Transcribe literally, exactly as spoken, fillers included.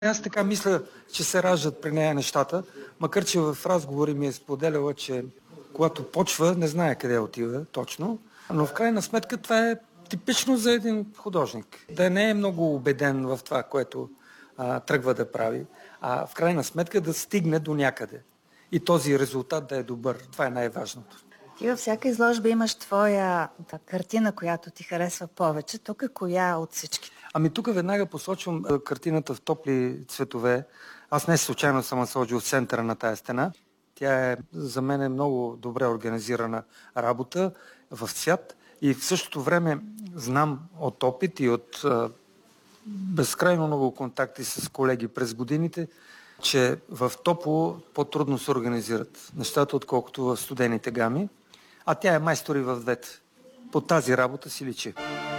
Аз така мисля, че се раждат при нея нещата, макар че в разговори ми е споделяла, че когато почва, не знае къде отива точно, но в крайна сметка това е типично за един художник. Да не е много убеден в това, което а, тръгва да прави, а в крайна сметка да стигне до някъде. И този резултат да е добър. Това е най-важното. Ти във всяка изложба имаш твоя да, картина, която ти харесва повече. Тук коя от всички? Ами тук веднага посочвам а, картината в топли цветове. Аз не случайно съм сложил в центъра на тая стена. Тя е за мен е много добре организирана работа в цвят и в същото време знам от опит и от а, безкрайно много контакти с колеги през годините, че в топло по-трудно се организират нещата, отколкото в студените гами. А тя е майстор и в двете. По тази работа си личи.